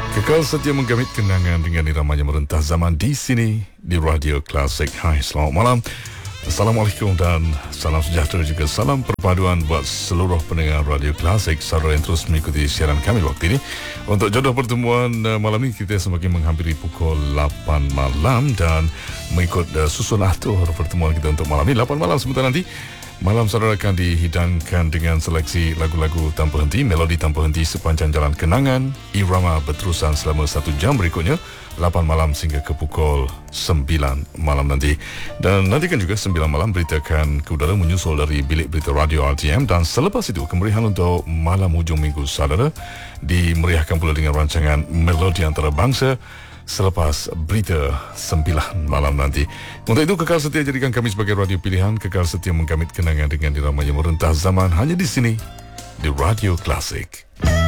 Kekal setia menggamit kenangan dengan iramanya merentah zaman di sini di Radio Klasik. Hai, selamat malam. Assalamualaikum dan salam sejahtera juga salam perpaduan buat seluruh pendengar Radio Klasik saudara yang terus mengikuti siaran kami waktu ini. Untuk jodoh pertemuan malam ini kita semakin menghampiri pukul 8 malam dan mengikut susun atur pertemuan kita untuk malam ini 8 malam sebentar nanti. Malam saudara akan dihidangkan dengan seleksi lagu-lagu tanpa henti, melodi tanpa henti sepanjang jalan kenangan, irama berterusan selama 1 jam berikutnya, 8 malam sehingga ke pukul 9 malam nanti. Dan nantikan juga 9 malam beritakan ke udara menyusul dari bilik berita radio RTM, dan selepas itu kemeriahan untuk malam hujung minggu saudara dimeriahkan pula dengan rancangan Melodi Antarabangsa selepas berita 9 malam nanti. Untuk itu kekal setia jadikan kami sebagai radio pilihan, kekal setia menggamit kenangan dengan irama yang merentah zaman hanya di sini di Radio Klasik.